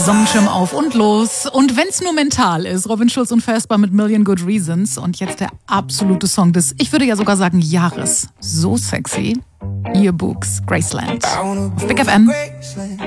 Sonnenschirm auf und los. Und wenn's nur mental ist, Robin Schulz unfassbar mit Million Good Reasons. Und jetzt der absolute Song des, ich würde ja sogar sagen, Jahres. So sexy. Yearbooks, Graceland. Auf Big FM.